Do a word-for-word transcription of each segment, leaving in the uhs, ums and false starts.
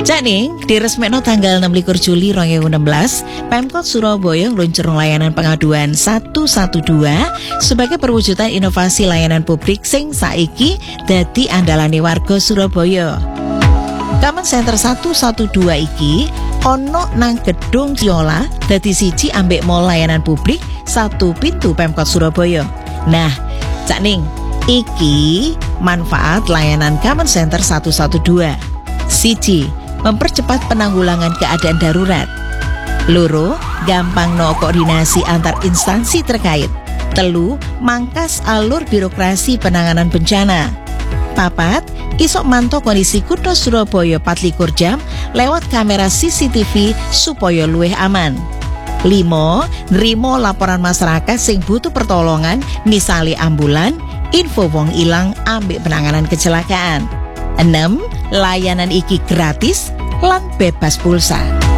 Cak ning, diresmekno tanggal enam likur Juli dua ribu enam belas, Pemkot Surabaya ngluncurno layanan pengaduan satu satu dua sebagai perwujudan inovasi layanan publik sing saiki dadi andalane warga Surabaya. Common Center satu satu dua iki ono nang gedung Siola dadi siji ambek mall layanan publik satu pintu Pemkot Surabaya. Nah, Cak ning, iki manfaat layanan Common Center satu satu dua. Siji, mempercepat penanggulangan keadaan darurat. Loro, gampang no koordinasi antar instansi terkait. Telu, mangkas alur birokrasi penanganan bencana. Papat, isok manto kondisi kutha Surabaya empat likur jam lewat kamera C C T V supaya luwih aman. Limo, nrimo laporan masyarakat sing butuh pertolongan, misali ambulan, info wong ilang ambek penanganan kecelakaan. Enam, layanan iki gratis lan bebas pulsa.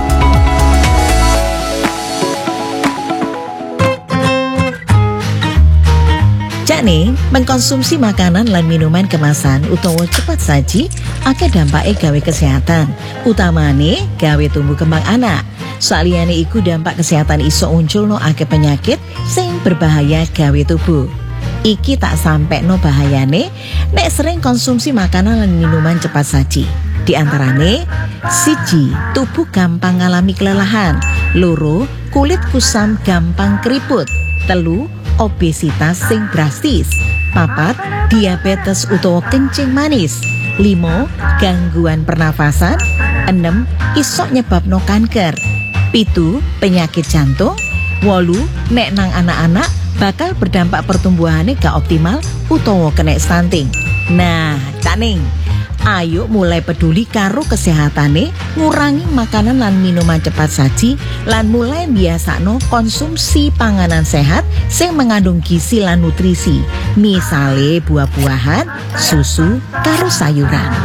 Jakne, mengkonsumsi makanan lan minuman kemasan utawa cepat saji akeh dampake gawe kesehatan, utamane gawe tumbuh kembang anak. Saliyane iku dampak kesehatan iso unculno akeh penyakit sing berbahaya gawe tubuh. Iki tak sampai no bahayane nek sering konsumsi makanan dan minuman cepat saji. Di antarane, siji, tubuh gampang ngalami kelelahan. Loro, kulit kusam gampang keriput. Telu, obesitas sing drastis. Papat, diabetes utawa kencing manis. Limo, gangguan pernafasan. Enem, isok nyebabno kanker. Pitu, penyakit jantung. Wolu, nek nang anak-anak bakal berdampak pertumbuhannya gak optimal utawa kena stunting. Nah, caning, ayo mulai peduli karo kesehatane, ngurangi makanan lan minuman cepat saji, lan mulai biasakno konsumsi panganan sehat sing mengandung gizi lan nutrisi, misale buah-buahan, susu, karo sayuran.